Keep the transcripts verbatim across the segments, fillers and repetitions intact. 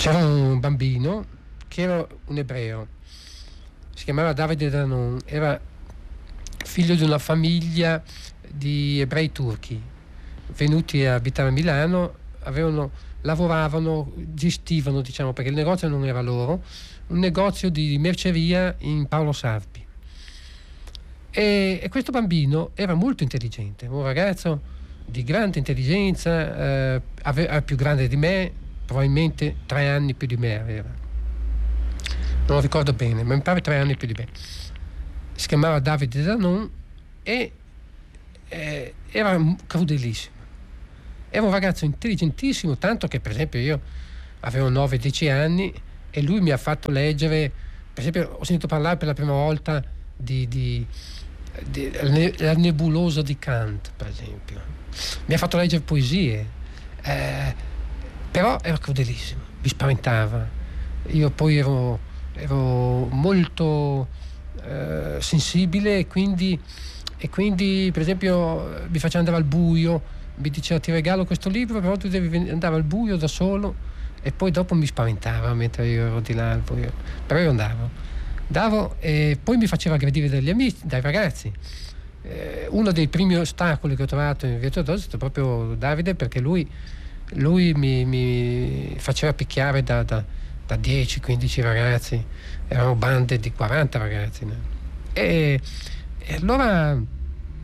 c'era un bambino che era un ebreo, si chiamava Davide Danon, era figlio di una famiglia di ebrei turchi venuti a abitare a Milano, avevano, lavoravano, gestivano, diciamo, perché il negozio non era loro, un negozio di merceria in Paolo Sarpi. E, e questo bambino era molto intelligente, un ragazzo di grande intelligenza, eh, ave, era più grande di me, probabilmente tre anni più di me aveva, non lo ricordo bene, ma mi pare tre anni più di me. Si chiamava Davide Danon e eh, era crudelissimo. Era un ragazzo intelligentissimo, tanto che per esempio io avevo nove dieci anni e lui mi ha fatto leggere, per esempio ho sentito parlare per la prima volta di, di, di la nebulosa di Kant, per esempio. Mi ha fatto leggere poesie, eh, però era crudelissimo, mi spaventava. Io poi ero, ero molto eh, sensibile e quindi, e quindi per esempio mi faceva andare al buio, mi diceva ti regalo questo libro però tu devi andare al buio da solo, e poi dopo mi spaventava mentre io ero di là al buio, però io andavo andavo e poi mi faceva aggredire dagli amici, dai ragazzi. Eh, uno dei primi ostacoli che ho trovato in Via Teodosio è stato proprio Davide, perché lui, lui mi, mi faceva picchiare da, da, da dieci quindici ragazzi, erano bande di quaranta ragazzi, no? e, e allora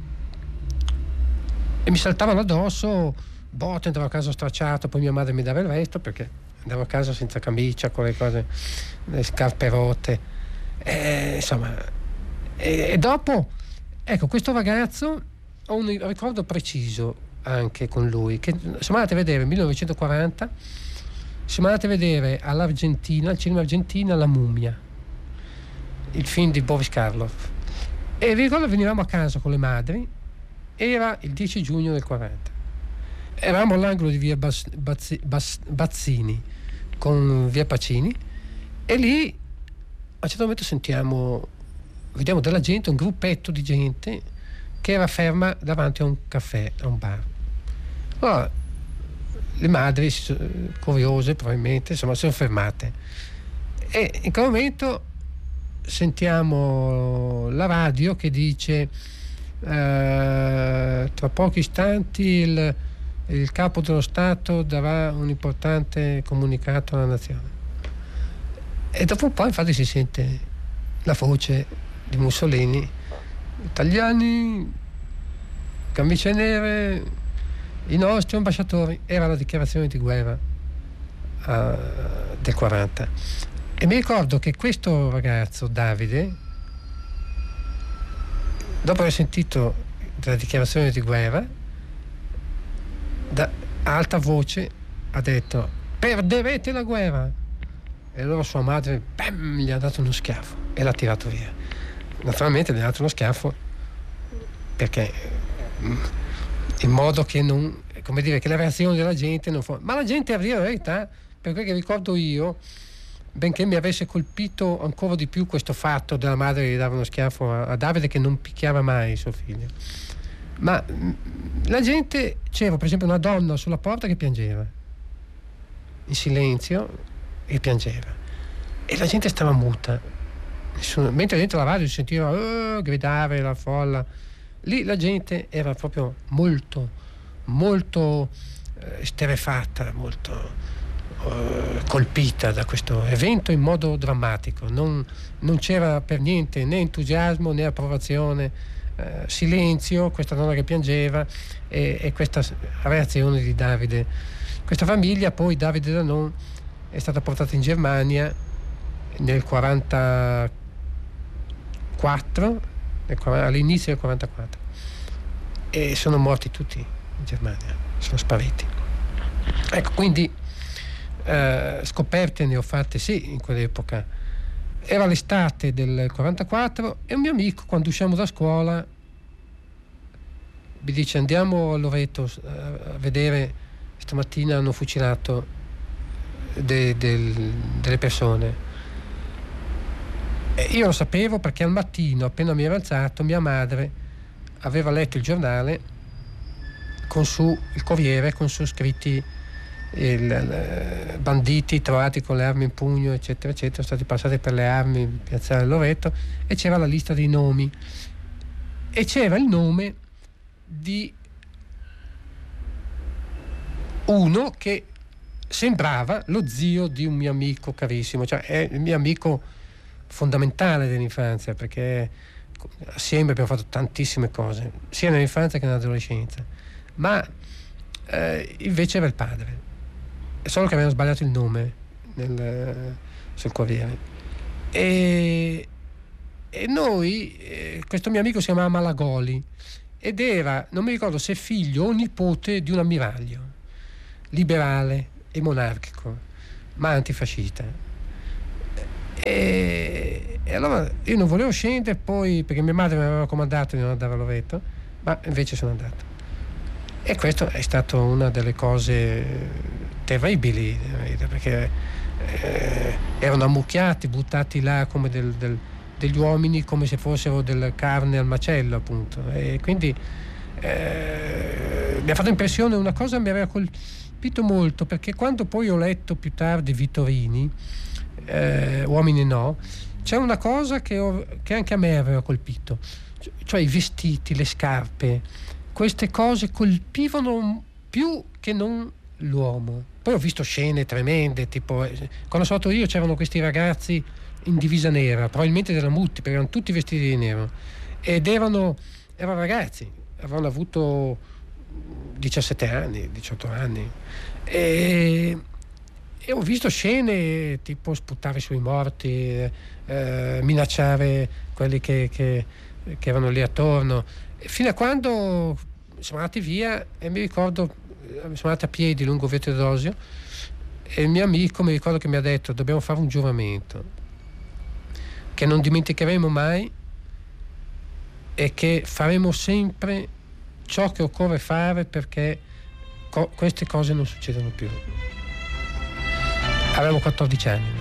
e mi saltavano addosso, botte, andavo a casa stracciato, poi mia madre mi dava il resto perché andavo a casa senza camicia, con le cose, le scarpe rotte, e, insomma, e, e dopo, ecco, questo ragazzo ho un ricordo preciso anche con lui, che siamo andati a vedere nel millenovecentoquaranta, siamo andati a vedere all'Argentina, al cinema Argentina, La Mummia, il film di Boris Karloff, e vi ricordo venivamo a casa con le madri. Era il dieci giugno del quaranta. Eravamo all'angolo di via Bas, Bazzi, Bas, Bazzini con via Pacini, e lì a un certo momento sentiamo, vediamo della gente, un gruppetto di gente che era ferma davanti a un caffè, a un bar. Allora, le madri, curiose probabilmente, insomma, si sono fermate. E in quel momento sentiamo la radio che dice Uh, tra pochi istanti il, il capo dello Stato darà un importante comunicato alla nazione, e dopo un po' infatti si sente la voce di Mussolini: italiani, camicie nere, i nostri ambasciatori. Era la dichiarazione di guerra uh, del quaranta, e mi ricordo che questo ragazzo Davide, dopo aver sentito la dichiarazione di guerra, da alta voce ha detto: perderete la guerra. E allora sua madre bam, gli ha dato uno schiaffo e l'ha tirato via. Naturalmente gli ha dato uno schiaffo perché in modo che non, come dire, che la reazione della gente non fu, ma la gente, a dire la verità, per quel che ricordo io, benché mi avesse colpito ancora di più questo fatto della madre che gli dava uno schiaffo a, a Davide, che non picchiava mai suo figlio, ma mh, la gente, c'era per esempio una donna sulla porta che piangeva in silenzio, e piangeva, e la gente stava muta. Nessuno, mentre dentro la radio si sentiva oh, gridare la folla, lì la gente era proprio molto molto eh, esterrefatta, molto colpita da questo evento in modo drammatico. Non, non c'era per niente né entusiasmo né approvazione, eh, silenzio, questa donna che piangeva e, e questa reazione di Davide. Questa famiglia poi, Davide Danon, è stata portata in Germania nel quarantaquattro, all'inizio del quarantaquattro, e sono morti tutti in Germania, sono spariti. Ecco, quindi Uh, scoperte ne ho fatte sì in quell'epoca. Era l'estate del quarantaquattro e un mio amico, quando usciamo da scuola, mi dice: andiamo a Loreto uh, a vedere, stamattina hanno fucilato de, de, delle persone. E io lo sapevo perché al mattino, appena mi ero alzato, mia madre aveva letto il giornale con su il Corriere, con su scritti il, il, banditi trovati con le armi in pugno eccetera eccetera, sono stati passati per le armi in piazzale Loreto, e c'era la lista dei nomi e c'era il nome di uno che sembrava lo zio di un mio amico carissimo, cioè è il mio amico fondamentale dell'infanzia, perché assieme abbiamo fatto tantissime cose sia nell'infanzia che nell'adolescenza, ma eh, invece era il padre, solo che avevano sbagliato il nome nel, sul Corriere, e, e noi eh, questo mio amico si chiamava Malagoli ed era, non mi ricordo se figlio o nipote di un ammiraglio liberale e monarchico ma antifascista, e, e allora io non volevo scendere poi perché mia madre mi aveva comandato di non andare a Loreto, ma invece sono andato, e questo è stato una delle cose terribili, perché eh, erano ammucchiati, buttati là come del, del, degli uomini, come se fossero della carne al macello, appunto, e quindi eh, mi ha fatto impressione una cosa, mi aveva colpito molto, perché quando poi ho letto più tardi Vittorini, eh, Uomini no, c'è una cosa che, ho, che anche a me aveva colpito, cioè i vestiti, le scarpe, queste cose colpivano più che non l'uomo. Poi ho visto scene tremende, tipo quando sono stato io c'erano questi ragazzi in divisa nera, probabilmente della Mutti, perché erano tutti vestiti di nero, ed erano, erano ragazzi, avevano avuto diciassette anni, diciotto anni, e, e ho visto scene tipo sputare sui morti, eh, minacciare quelli che, che, che erano lì attorno, fino a quando siamo andati via, e mi ricordo siamo andati a piedi lungo Via Teodosio, e il mio amico mi ricordo che mi ha detto: dobbiamo fare un giuramento che non dimenticheremo mai e che faremo sempre ciò che occorre fare perché co- queste cose non succedano più. Avevamo quattordici anni.